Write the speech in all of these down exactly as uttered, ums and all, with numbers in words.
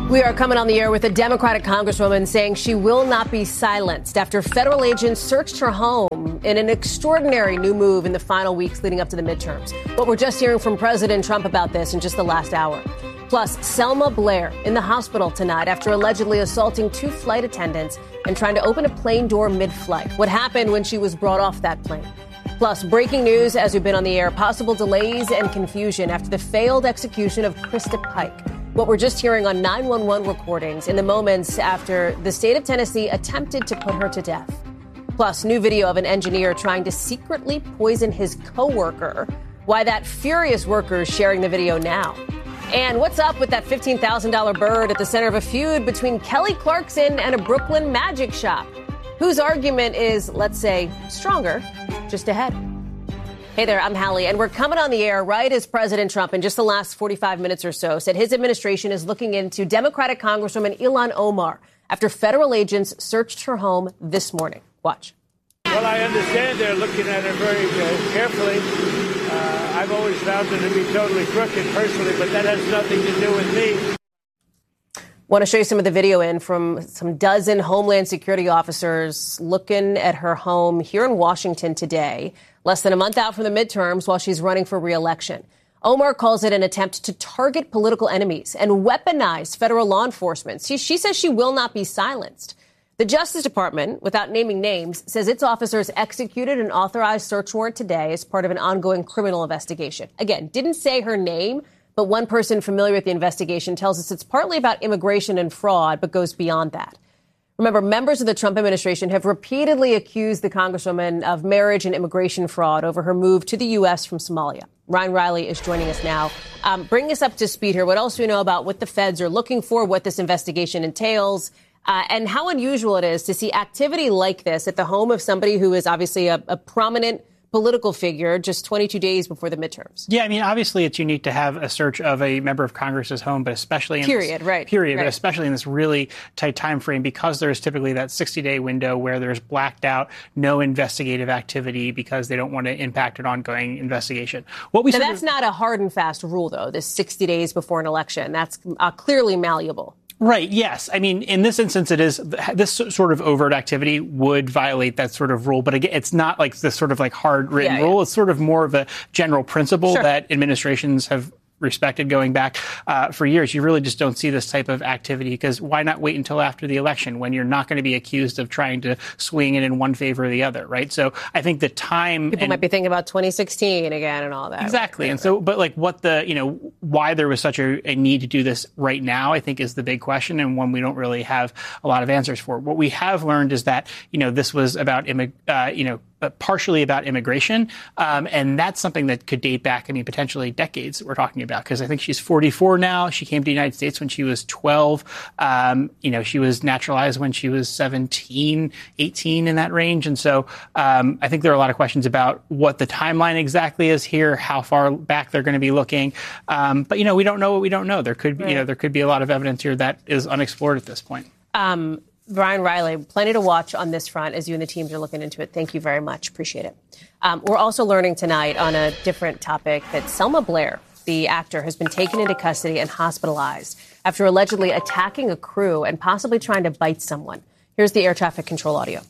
We are coming on the air with a Democratic congresswoman saying she will not be silenced after federal agents searched her home in an extraordinary new move in the final weeks leading up to the midterms. But we're just hearing from President Trump about this in just the last hour. Plus, Selma Blair in the hospital tonight after allegedly assaulting two flight attendants and trying to open a plane door mid-flight. What happened when she was brought off that plane? Plus, breaking news as we've been on the air, possible delays and confusion after the failed execution of Krista Pike. What we're just hearing on nine one one recordings in the moments after the state of Tennessee attempted to put her to death. Plus, new video of an engineer trying to secretly poison his coworker. Why that furious worker is sharing the video now. And what's up with that fifteen thousand dollars bird at the center of a feud between Kelly Clarkson and a Brooklyn magic shop? Whose argument is, let's say, stronger? Just ahead. Hey there, I'm Hallie, and we're coming on the air right as President Trump, in just the last forty-five minutes or so, said his administration is looking into Democratic Congresswoman Ilhan Omar after federal agents searched her home this morning. Watch. Well, I understand they're looking at her very uh, carefully. Uh, I've always found her to be totally crooked personally, but that has nothing to do with me. Want to show you some of the video in from some dozen Homeland Security officers looking at her home here in Washington today, less than a month out from the midterms while she's running for re-election. Omar calls it an attempt to target political enemies and weaponize federal law enforcement. She, she says she will not be silenced. The Justice Department, without naming names, says its officers executed an authorized search warrant today as part of an ongoing criminal investigation. Again, didn't say her name, but one person familiar with the investigation tells us it's partly about immigration and fraud, but goes beyond that. Remember, members of the Trump administration have repeatedly accused the Congresswoman of marriage and immigration fraud over her move to the U S from Somalia. Ryan Riley is joining us now. Um, bring us up to speed here. What else do we know about what the feds are looking for, what this investigation entails, uh, and how unusual it is to see activity like this at the home of somebody who is obviously a, a prominent political figure just twenty-two days before the midterms. Yeah, I mean, obviously it's unique to have a search of a member of Congress's home, but especially in period, this, right, period, right. but especially in this really tight time frame, because there's typically that sixty-day window where there's blacked out, no investigative activity because they don't want to impact an ongoing investigation. What we now, sort that's of, not a hard and fast rule, though. This sixty days before an election, that's uh, clearly malleable. Right. Yes. I mean, in this instance, it is this sort of overt activity would violate that sort of rule. But again, it's not like this sort of like hard written yeah, rule. yeah. It's sort of more of a general principle sure. that administrations have respected going back uh, for years. You really just don't see this type of activity because why not wait until after the election when you're not going to be accused of trying to swing it in one favor or the other, right? So I think the time... People and, might be thinking about twenty sixteen again and all that. Exactly. Right, and right. so, but like what the, you know, why there was such a, a need to do this right now, I think is the big question and one we don't really have a lot of answers for. What we have learned is that, you know, this was about, immig- uh, you know, Uh, partially about immigration. Um, and that's something that could date back, I mean, potentially decades that we're talking about, because I think she's forty-four now. She came to the United States when she was twelve. Um, you know, she was naturalized when she was seventeen, eighteen in that range. And so um, I think there are a lot of questions about what the timeline exactly is here, how far back they're going to be looking. Um, but, you know, we don't know what we don't know. There could be, right. you know, there could be a lot of evidence here that is unexplored at this point. Um, Ryan Riley, plenty to watch on this front as you and the teams are looking into it. Thank you very much. Appreciate it. Um, we're also learning tonight on a different topic that Selma Blair, the actor, has been taken into custody and hospitalized after allegedly attacking a crew and possibly trying to bite someone. Here's the air traffic control audio.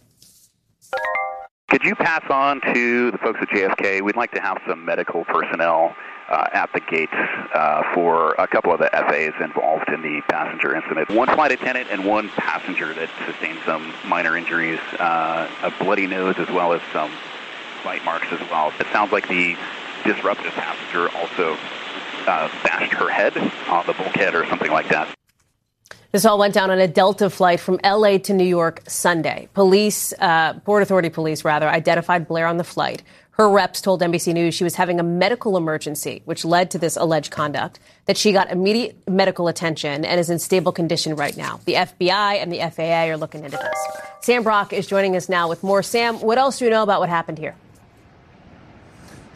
Could you pass on to the folks at J F K? We'd like to have some medical personnel uh, at the gates uh, for a couple of the F As involved in the passenger incident. One flight attendant and one passenger that sustained some minor injuries, uh, a bloody nose as well as some bite marks as well. It sounds like the disruptive passenger also uh, bashed her head on the bulkhead or something like that. This all went down on a Delta flight from L A to New York Sunday. Police, uh, Port Authority police, rather, identified Blair on the flight. Her reps told N B C News she was having a medical emergency, which led to this alleged conduct, that she got immediate medical attention and is in stable condition right now. The F B I and the F A A are looking into this. Sam Brock is joining us now with more. Sam, what else do you know about what happened here?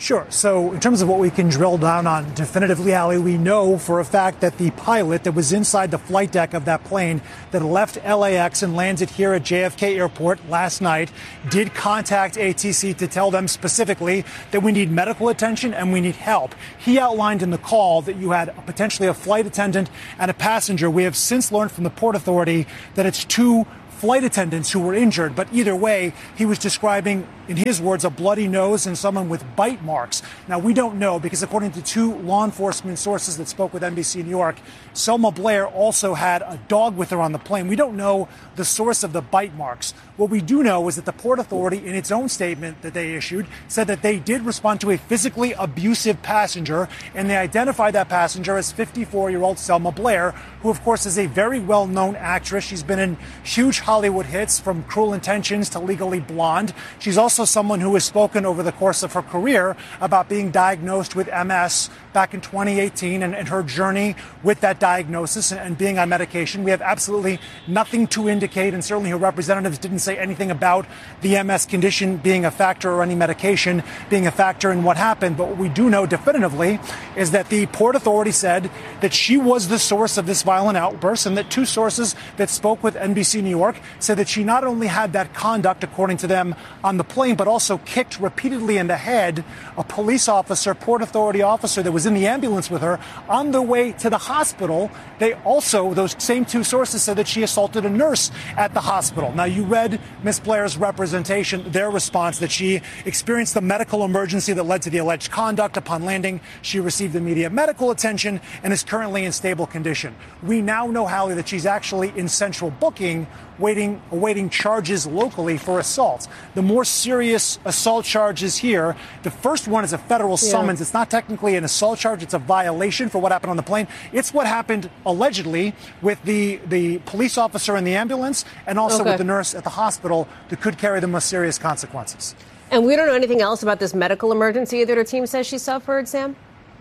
Sure. So in terms of what we can drill down on definitively, Ali, we know for a fact that the pilot that was inside the flight deck of that plane that left L A X and landed here at J F K Airport last night did contact A T C to tell them specifically that we need medical attention and we need help. He outlined in the call that you had potentially a flight attendant and a passenger. We have since learned from the Port Authority that it's two flight attendants who were injured, but either way, he was describing, in his words, a bloody nose and someone with bite marks. Now, we don't know because according to two law enforcement sources that spoke with N B C New York, Selma Blair also had a dog with her on the plane. We don't know the source of the bite marks. What we do know is that the Port Authority, in its own statement that they issued, said that they did respond to a physically abusive passenger, and they identified that passenger as fifty-four-year-old Selma Blair, who, of course, is a very well-known actress. She's been in huge Hollywood hits, from Cruel Intentions to Legally Blonde. She's also someone who has spoken over the course of her career about being diagnosed with M S back in twenty eighteen and, and her journey with that diagnosis and, and being on medication. We have absolutely nothing to indicate, and certainly her representatives didn't say anything about the M S condition being a factor or any medication being a factor in what happened. But what we do know definitively is that the Port Authority said that she was the source of this violent outburst, and that two sources that spoke with N B C New York said that she not only had that conduct, according to them, on the plane, but also kicked repeatedly in the head a police officer, Port Authority officer that was in the ambulance with her on the way to the hospital. They also, those same two sources, said that she assaulted a nurse at the hospital. Now, you read Miss Blair's representation, their response, that she experienced the medical emergency that led to the alleged conduct. Upon landing, she received immediate medical attention and is currently in stable condition. We now know, Hallie, that she's actually in central booking, waiting, awaiting charges locally for assault. The more serious assault charges here, the first one is a federal yeah. summons. It's not technically an assault charge. It's a violation for what happened on the plane. It's what happened allegedly with the, the police officer in the ambulance and also okay. with the nurse at the hospital that could carry the most serious consequences. And we don't know anything else about this medical emergency that her team says she suffered, Sam?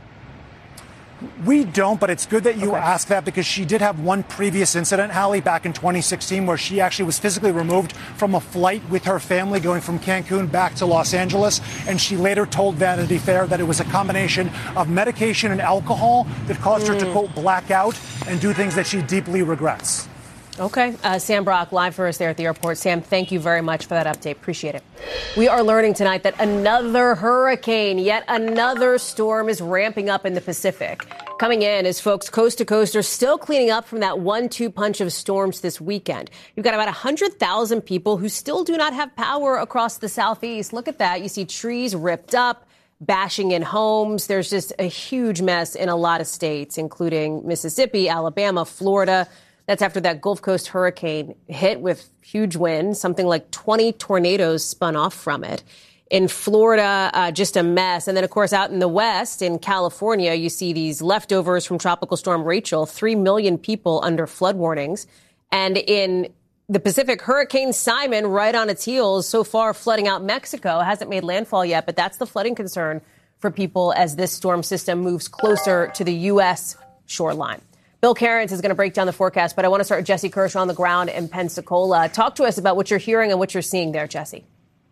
We don't, but it's good that you okay. ask that, because she did have one previous incident, Hallie, back in twenty sixteen, where she actually was physically removed from a flight with her family going from Cancun back to Los Angeles. And she later told Vanity Fair that it was a combination of medication and alcohol that caused mm. her to, quote, black out and do things that she deeply regrets. Okay. Uh, Sam Brock, live for us there at the airport. Sam, thank you very much for that update. Appreciate it. We are learning tonight that another hurricane, yet another storm, is ramping up in the Pacific. Coming in as folks coast to coast are still cleaning up from that one two punch of storms this weekend. You've got about one hundred thousand people who still do not have power across the southeast. Look at that. You see trees ripped up, bashing in homes. There's just a huge mess in a lot of states, including Mississippi, Alabama, Florida. That's after that Gulf Coast hurricane hit with huge winds. Something like twenty tornadoes spun off from it. In Florida, uh, just a mess. And then, of course, out in the West, in California, you see these leftovers from Tropical Storm Rachel, three million people under flood warnings. And in the Pacific, Hurricane Simon, right on its heels, so far flooding out Mexico. It hasn't made landfall yet, but that's the flooding concern for people as this storm system moves closer to the U S shoreline. Bill Cairns is going to break down the forecast, but I want to start with Jesse Kershaw on the ground in Pensacola. Talk to us about what you're hearing and what you're seeing there, Jesse.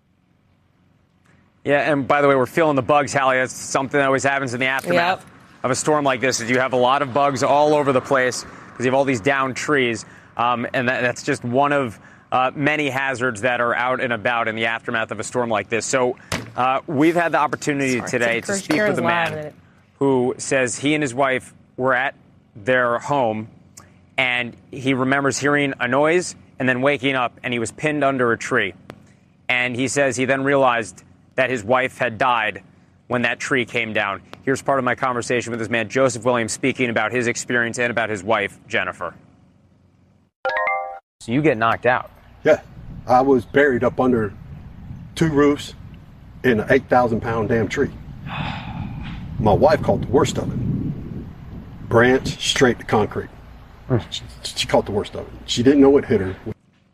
Yeah, and by the way, we're feeling the bugs, Hallie. That's something that always happens in the aftermath yep. of a storm like this, is you have a lot of bugs all over the place because you have all these downed trees. Um, and that, that's just one of uh, many hazards that are out and about in the aftermath of a storm like this. So uh, we've had the opportunity Sorry, today to speak Cairns with a man who says he and his wife were at their home, and he remembers hearing a noise and then waking up, and he was pinned under a tree. And he says he then realized that his wife had died when that tree came down. Here's part of my conversation with this man, Joseph Williams, speaking about his experience and about his wife, Jennifer. So you get knocked out. Yeah, I was buried up under two roofs in an eight thousand pound damn tree. My wife caught the worst of it. Branch straight to concrete. She, she caught the worst of it. She didn't know what hit her.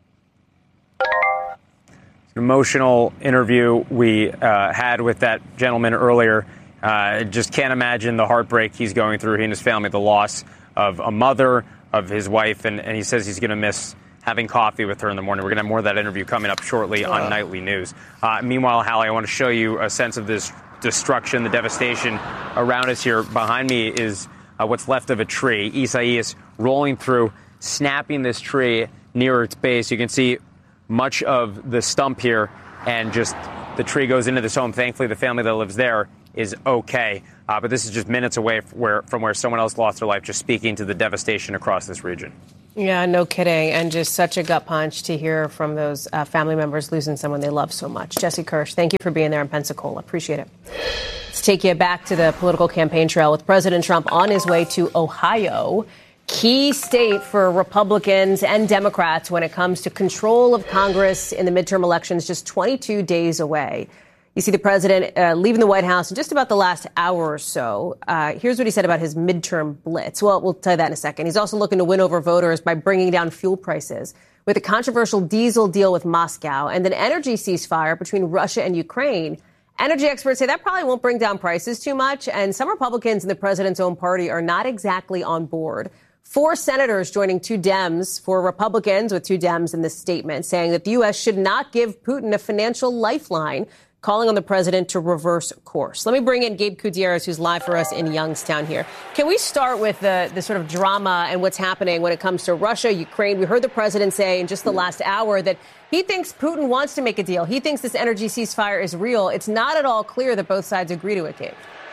An emotional interview we uh, had with that gentleman earlier. Uh, just can't imagine the heartbreak he's going through, he and his family, the loss of a mother, of his wife, and, and he says he's going to miss having coffee with her in the morning. We're going to have more of that interview coming up shortly on uh. Nightly News. Uh, meanwhile, Hallie, I want to show you a sense of this destruction, the devastation around us here. Behind me is uh, what's left of a tree. Isaias rolling through, snapping this tree near its base. You can see much of the stump here, and just the tree goes into this home. Thankfully, the family that lives there is okay. Uh, but this is just minutes away from where, from where someone else lost their life, just speaking to the devastation across this region. Yeah, no kidding. And just such a gut punch to hear from those uh, family members losing someone they love so much. Jesse Kirsch, thank you for being there in Pensacola. Appreciate it. Let's take you back to the political campaign trail with President Trump on his way to Ohio, key state for Republicans and Democrats when it comes to control of Congress in the midterm elections, just twenty-two days away. You see the president uh, leaving the White House in just about the last hour or so. Uh, here's what he said about his midterm blitz. Well, we'll tell you that in a second. He's also looking to win over voters by bringing down fuel prices with a controversial diesel deal with Moscow and an energy ceasefire between Russia and Ukraine. Energy experts say that probably won't bring down prices too much, and some Republicans in the president's own party are not exactly on board. Four senators joining two Dems, four Republicans with two Dems in this statement, saying that the U S should not give Putin a financial lifeline, calling on the president to reverse course. Let me bring in Gabe Gutierrez, who's live for us in Youngstown here. Can we start with the, the sort of drama and what's happening when it comes to Russia, Ukraine? We heard the president say in just the last hour that he thinks Putin wants to make a deal. He thinks this energy ceasefire is real. It's not at all clear that both sides agree to it, Gabe.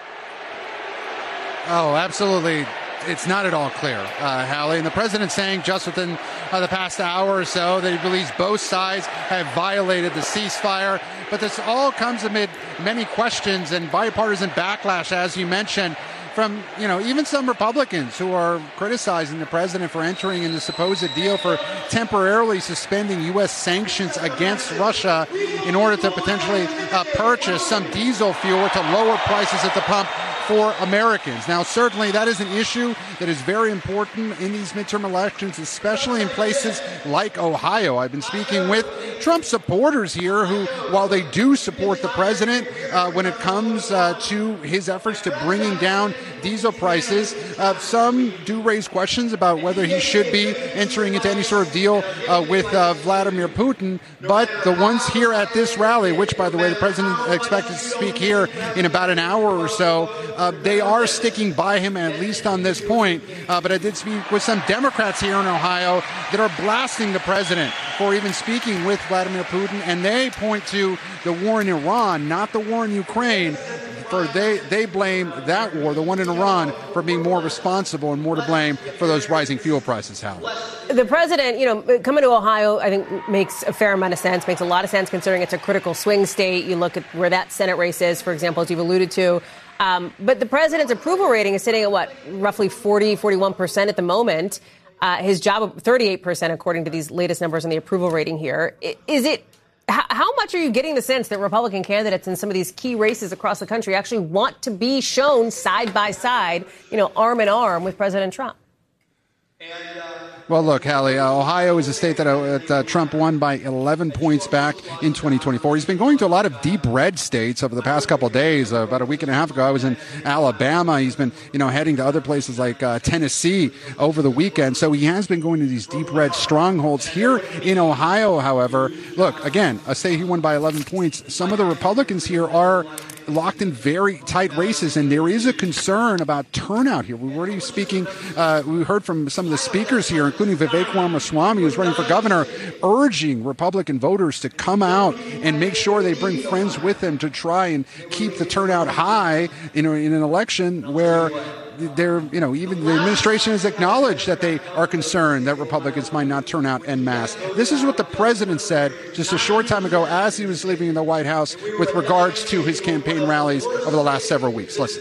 Oh, absolutely. It's not at all clear, uh, Hallie. And the president saying just within uh, the past hour or so that he believes both sides have violated the ceasefire. But this all comes amid many questions and bipartisan backlash, as you mentioned, from, you know, even some Republicans who are criticizing the president for entering into a supposed deal for temporarily suspending U S sanctions against Russia in order to potentially uh, purchase some diesel fuel to lower prices at the pump for Americans. Now, certainly that is an issue that is very important in these midterm elections, especially in places like Ohio. I've been speaking with Trump supporters here who, while they do support the president uh, when it comes uh, to his efforts to bringing down diesel prices, uh, some do raise questions about whether he should be entering into any sort of deal uh, with uh, Vladimir Putin. But the ones here at this rally, which, by the way, the president expected to speak here in about an hour or so, Uh, they are sticking by him, at least on this point. Uh, but I did speak with some Democrats here in Ohio that are blasting the president for even speaking with Vladimir Putin. And they point to the war in Iran, not the war in Ukraine. For they, they blame that war, the one in Iran, for being more responsible and more to blame for those rising fuel prices, Hal. The president, you know, coming to Ohio, I think makes a fair amount of sense, makes a lot of sense considering it's a critical swing state. You look at where that Senate race is, for example, as you've alluded to. Um, but the president's approval rating is sitting at what, roughly forty, forty-one percent at the moment. Uh, his job, thirty-eight percent, according to these latest numbers on the approval rating here. Is it, how, how much are you getting the sense that Republican candidates in some of these key races across the country actually want to be shown side by side, you know, arm in arm with President Trump? And, uh, well, look, Hallie, uh, Ohio is a state that, uh, that uh, Trump won by eleven points back in twenty twenty-four. He's been going to a lot of deep red states over the past couple of days. Uh, about a week and a half ago, I was in Alabama. He's been, you know, heading to other places like uh, Tennessee over the weekend. So he has been going to these deep red strongholds here in Ohio. However, look, again, a state he won by eleven points. Some of the Republicans here are locked in very tight races, and there is a concern about turnout here. We were already speaking, uh, we heard from some of the speakers here, including Vivek Ramaswamy, who's running for governor, urging Republican voters to come out and make sure they bring friends with them to try and keep the turnout high in, a, in an election where they're, you know, even the administration has acknowledged that they are concerned that Republicans might not turn out en masse. This is what the president said just a short time ago as he was leaving the White House with regards to his campaign rallies over the last several weeks. Listen.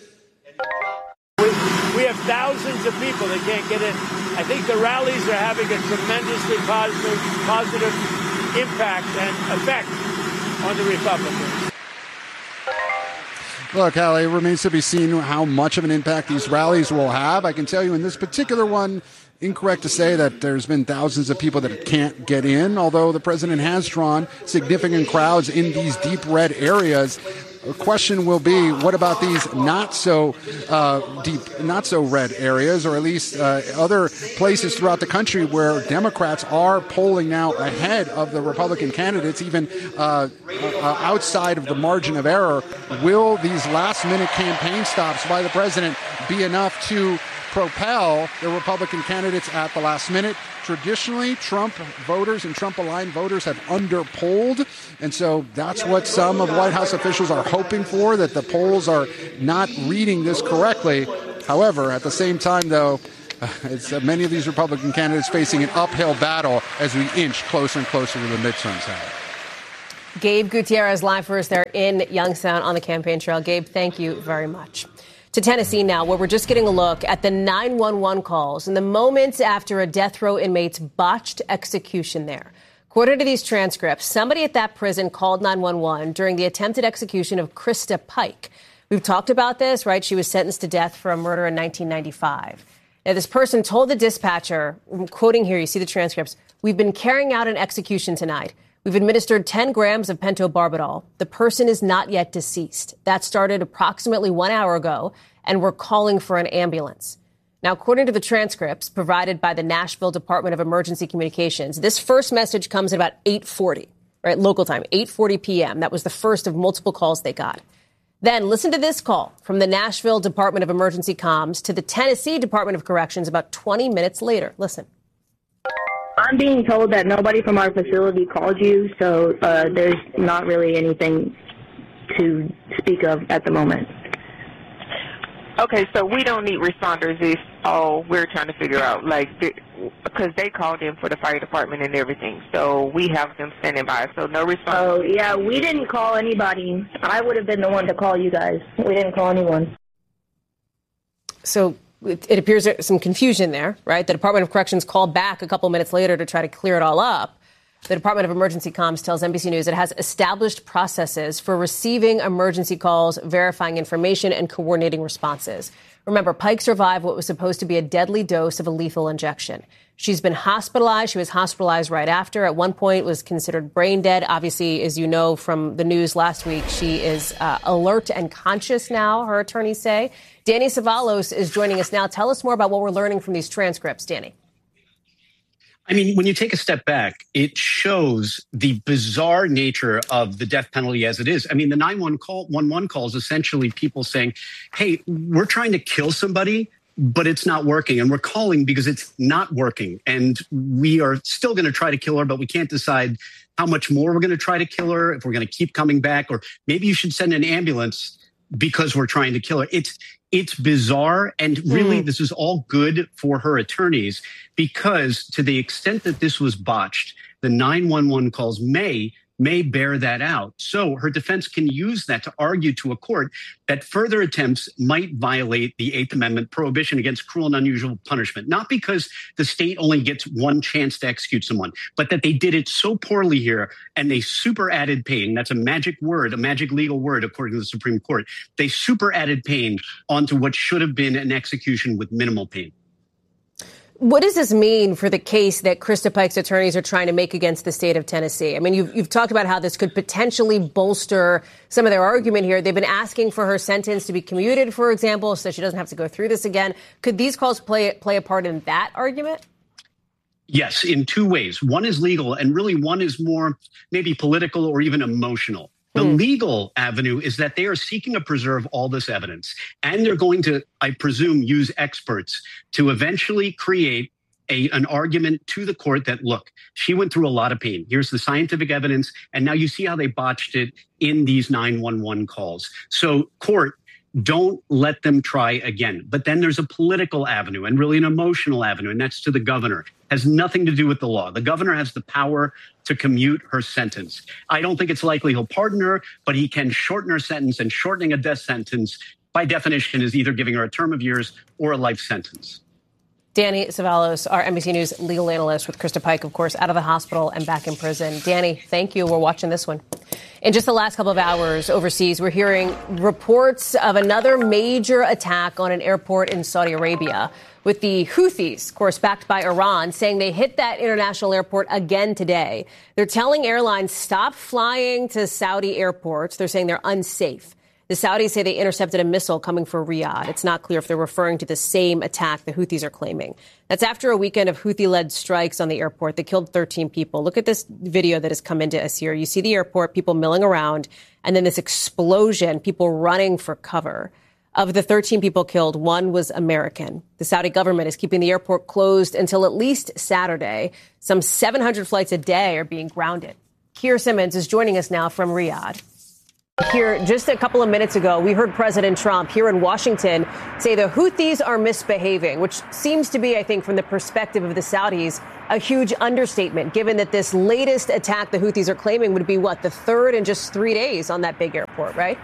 We, we have thousands of people that can't get in. I think the rallies are having a tremendously positive, positive impact and effect on the Republicans. Look, Hallie, it remains to be seen how much of an impact these rallies will have. I can tell you in this particular one, incorrect to say that there's been thousands of people that can't get in, although the president has drawn significant crowds in these deep red areas. question will be, what about these not so uh, deep, not so red areas, or at least uh, other places throughout the country where Democrats are polling now ahead of the Republican candidates, even uh, uh, outside of the margin of error? Will these last-minute campaign stops by the president be enough to propel the Republican candidates at the last minute? Traditionally, Trump voters and Trump-aligned voters have underpolled, and so that's what some of White House officials are hoping for, that the polls are not reading this correctly. However, at the same time, though, it's uh, many of these Republican candidates facing an uphill battle as we inch closer and closer to the midterms. Gabe Gutierrez live for us there in Youngstown on the campaign trail. Gabe, thank you very much. To Tennessee now, where we're just getting a look at the nine one one calls and the moments after a death row inmate's botched execution there. According to these transcripts, somebody at that prison called nine one one during the attempted execution of Krista Pike. We've talked about this, right? She was sentenced to death for a murder in nineteen ninety-five. Now, this person told the dispatcher, I'm quoting here, you see the transcripts, "We've been carrying out an execution tonight. We've administered ten grams of pentobarbital. The person is not yet deceased. That started approximately one hour ago, and we're calling for an ambulance." Now, according to the transcripts provided by the Nashville Department of Emergency Communications, this first message comes at about eight forty, right, local time, eight forty p.m. That was the first of multiple calls they got. Then listen to this call from the Nashville Department of Emergency Comms to the Tennessee Department of Corrections about twenty minutes later. Listen. "I'm being told that nobody from our facility called you, so uh, there's not really anything to speak of at the moment." Okay, so we don't need responders if all we're trying to figure out, like, because they called in for the fire department and everything, so we have them standing by, so no responders. Oh, yeah, we didn't call anybody. I would have been the one to call you guys. We didn't call anyone. So it, it appears there's some confusion there, right? The Department of Corrections called back a couple minutes later to try to clear it all up. The Department of Emergency Comms tells N B C News it has established processes for receiving emergency calls, verifying information, and coordinating responses. Remember, Pike survived what was supposed to be a deadly dose of a lethal injection. She's been hospitalized. She was hospitalized right after. At one point was considered brain dead. Obviously, as you know from the news last week, she is uh, alert and conscious now, her attorneys say. Danny Savalos is joining us now. Tell us more about what we're learning from these transcripts, Danny. I mean, when you take a step back, it shows the bizarre nature of the death penalty as it is. I mean, the nine one one call is essentially people saying, hey, we're trying to kill somebody, but it's not working. And we're calling because it's not working. And we are still going to try to kill her, but we can't decide how much more we're going to try to kill her, if we're going to keep coming back, or maybe you should send an ambulance because we're trying to kill her. It's It's bizarre. And really, mm. this is all good for her attorneys, because to the extent that this was botched, the nine one one calls may may bear that out. So her defense can use that to argue to a court that further attempts might violate the Eighth Amendment prohibition against cruel and unusual punishment, not because the state only gets one chance to execute someone, but that they did it so poorly here and they super added pain. That's a magic word, a magic legal word, according to the Supreme Court. They super added pain onto what should have been an execution with minimal pain. What does this mean for the case that Krista Pike's attorneys are trying to make against the state of Tennessee? I mean, you've, you've talked about how this could potentially bolster some of their argument here. They've been asking for her sentence to be commuted, for example, so she doesn't have to go through this again. Could these calls play play a part in that argument? Yes, in two ways. One is legal, and really one is more maybe political or even emotional. The mm. legal avenue is that they are seeking to preserve all this evidence, and they're going to, I presume, use experts to eventually create a, an argument to the court that, look, she went through a lot of pain. Here's the scientific evidence, and now you see how they botched it in these nine one one calls. So, court, don't let them try again. But then there's a political avenue and really an emotional avenue, and that's to the governor. Has nothing to do with the law. The governor has the power to commute her sentence. I don't think it's likely he'll pardon her, but he can shorten her sentence, and shortening a death sentence, by definition, is either giving her a term of years or a life sentence. Danny Savalos, our N B C News legal analyst, with Krista Pike, of course, out of the hospital and back in prison. Danny, thank you. We're watching this one. In just the last couple of hours overseas, we're hearing reports of another major attack on an airport in Saudi Arabia, with the Houthis, of course, backed by Iran, saying they hit that international airport again today. They're telling airlines stop flying to Saudi airports. They're saying they're unsafe. The Saudis say they intercepted a missile coming for Riyadh. It's not clear if they're referring to the same attack the Houthis are claiming. That's after a weekend of Houthi-led strikes on the airport that killed thirteen people. Look at this video that has come into us here. You see the airport, people milling around, and then this explosion, people running for cover. Of the thirteen people killed, one was American. The Saudi government is keeping the airport closed until at least Saturday. Some seven hundred flights a day are being grounded. Keir Simmons is joining us now from Riyadh. Here, just a couple of minutes ago, we heard President Trump here in Washington say the Houthis are misbehaving, which seems to be, I think, from the perspective of the Saudis, a huge understatement, given that this latest attack the Houthis are claiming would be, what, the third in just three days on that big airport, right?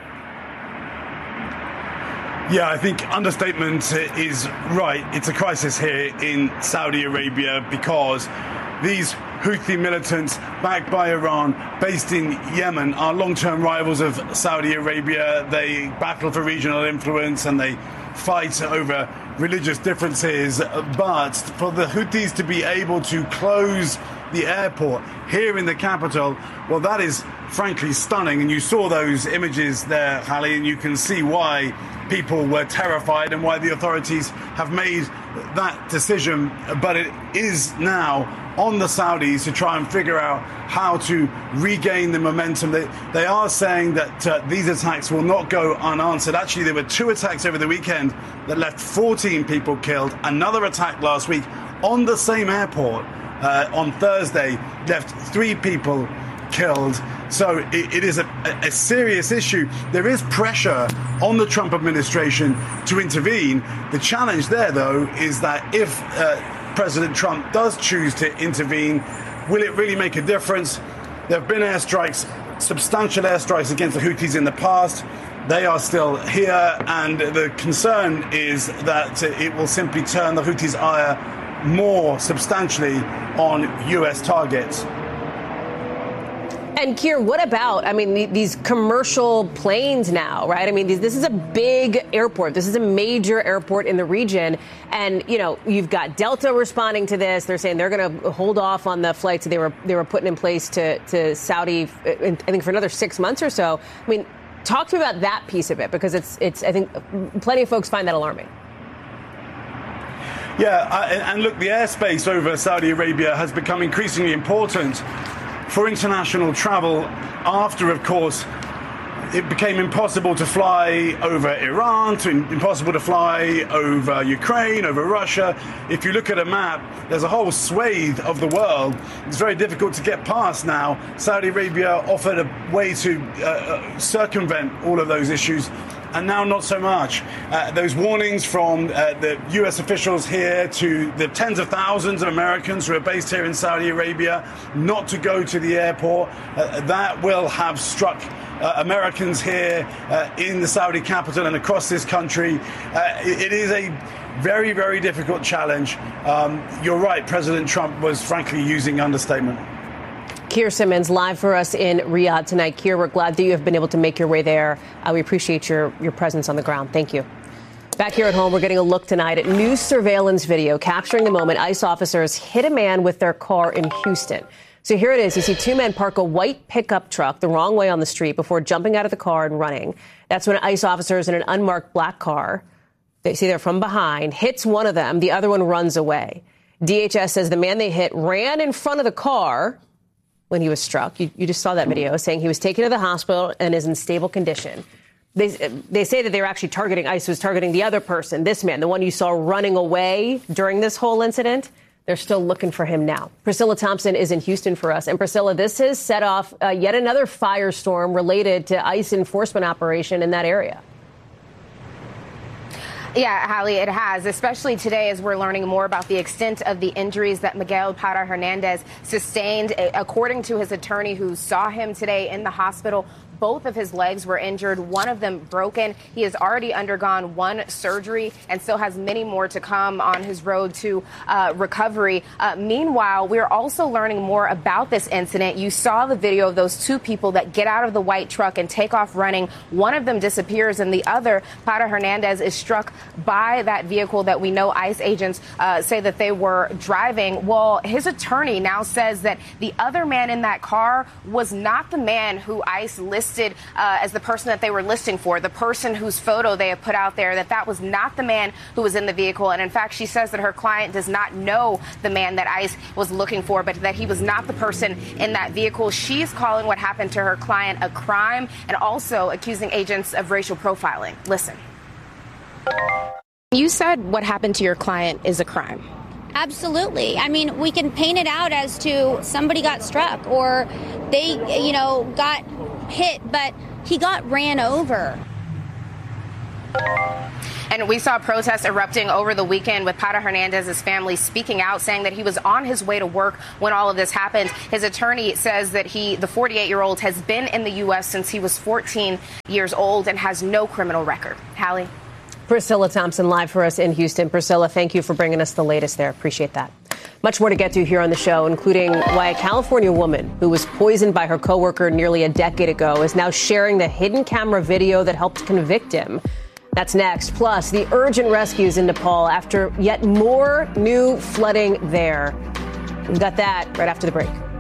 Yeah, I think understatement is right. It's a crisis here in Saudi Arabia because these Houthi militants backed by Iran, based in Yemen, are long-term rivals of Saudi Arabia. They battle for regional influence and they fight over religious differences. But for the Houthis to be able to close the airport here in the capital, well, that is frankly stunning. And you saw those images there, Hallie, and you can see why people were terrified and why the authorities have made that decision. But it is now on the Saudis to try and figure out how to regain the momentum. They, they are saying that uh, these attacks will not go unanswered. Actually, there were two attacks over the weekend that left fourteen people killed. Another attack last week on the same airport uh, on Thursday left three people killed. So it, it is a, a serious issue. There is pressure on the Trump administration to intervene. The challenge there, though, is that if uh, President Trump does choose to intervene, will it really make a difference? There have been airstrikes, substantial airstrikes against the Houthis in the past. They are still here, and the concern is that it will simply turn the Houthis' ire more substantially on U S targets. And Keir, what about, I mean, these commercial planes now, right? I mean, this is a big airport. This is a major airport in the region. And, you know, you've got Delta responding to this. They're saying they're going to hold off on the flights that they were they were putting in place to, to Saudi, I think, for another six months or so. I mean, talk to me about that piece of it, because it's, it's I think, plenty of folks find that alarming. Yeah, and look, the airspace over Saudi Arabia has become increasingly important for international travel after, of course, it became impossible to fly over Iran, to impossible to fly over Ukraine, over Russia. If you look at a map, there's a whole swathe of the world. It's very difficult to get past now. Saudi Arabia offered a way to uh, circumvent all of those issues, and now not so much. Uh, those warnings from uh, the U S officials here to the tens of thousands of Americans who are based here in Saudi Arabia not to go to the airport, uh, that will have struck uh, Americans here uh, in the Saudi capital and across this country. Uh, it, it is a very, very difficult challenge. Um, you're right, President Trump was frankly using understatement. Keir Simmons, live for us in Riyadh tonight. Keir, we're glad that you have been able to make your way there. Uh, we appreciate your, your presence on the ground. Thank you. Back here at home, we're getting a look tonight at new surveillance video capturing the moment ICE officers hit a man with their car in Houston. So here it is. You see two men park a white pickup truck the wrong way on the street before jumping out of the car and running. That's when ICE officers in an unmarked black car, they see they're from behind, hits one of them. The other one runs away. D H S says the man they hit ran in front of the car when he was struck. You, you just saw that video, saying he was taken to the hospital and is in stable condition. They, they say that they were actually targeting, ICE was targeting the other person, this man, the one you saw running away during this whole incident. They're still looking for him now. Priscilla Thompson is in Houston for us. And Priscilla, this has set off uh, yet another firestorm related to ICE enforcement operation in that area. Yeah, Hallie, it has, especially today as we're learning more about the extent of the injuries that Miguel Parra Hernandez sustained. According to his attorney who saw him today in the hospital, Both of his legs were injured, one of them broken. He has already undergone one surgery and still has many more to come on his road to uh, recovery. Uh, meanwhile, we're also learning more about this incident. You saw the video of those two people that get out of the white truck and take off running. One of them disappears, and the other, Para Hernandez, is struck by that vehicle that we know ICE agents uh, say that they were driving. Well, his attorney now says that the other man in that car was not the man who ICE listed uh, as the person that they were listing for, the person whose photo they have put out there, that that was not the man who was in the vehicle. And in fact, she says that her client does not know the man that ICE was looking for, but that he was not the person in that vehicle. She's calling what happened to her client a crime and also accusing agents of racial profiling. Listen. You said what happened to your client is a crime. Absolutely. I mean, we can paint it out as to somebody got struck or they, you know, got hit, but he got ran over. And we saw protests erupting over the weekend with Para Hernandez's family speaking out, saying that he was on his way to work when all of this happened. His attorney says that he, the forty-eight-year-old, has been in the U S since he was fourteen years old and has no criminal record. Hallie? Priscilla Thompson live for us in Houston. Priscilla, thank you for bringing us the latest there. Appreciate that. Much more to get to here on the show, including why a California woman who was poisoned by her coworker nearly a decade ago is now sharing the hidden camera video that helped convict him. That's next. Plus, the urgent rescues in Nepal after yet more new flooding there. We've got that right after the break.